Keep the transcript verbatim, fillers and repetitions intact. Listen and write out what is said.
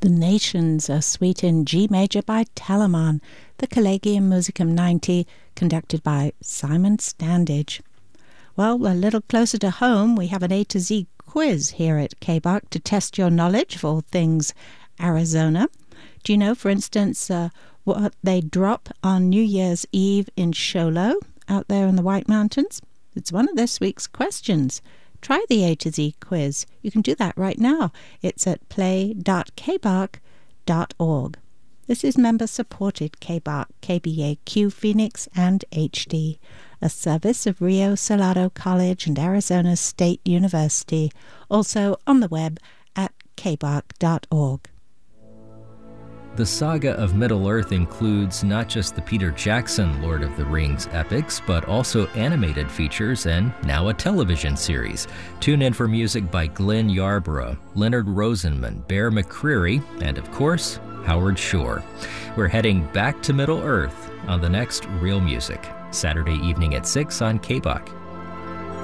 The Nations, a suite in G major by Telemann, the Collegium Musicum ninety, conducted by Simon Standage. Well, a little closer to home, we have an A to Z quiz here at K B A R C to test your knowledge of all things Arizona. Do you know, for instance, uh, what they drop on New Year's Eve in Show Low, out there in the White Mountains? It's one of this week's questions. Try the A to Z quiz. You can do that right now. It's at play dot k b a r c dot org. This is member-supported K B A R C, K B A Q Phoenix, and H D, a service of Rio Salado College and Arizona State University, also on the web at k b a r c dot org. The saga of Middle-earth includes not just the Peter Jackson Lord of the Rings epics, but also animated features and now a television series. Tune in for music by Glenn Yarborough, Leonard Rosenman, Bear McCreary, and of course, Howard Shore. We're heading back to Middle-earth on the next Real Music, Saturday evening at six on K B A R C.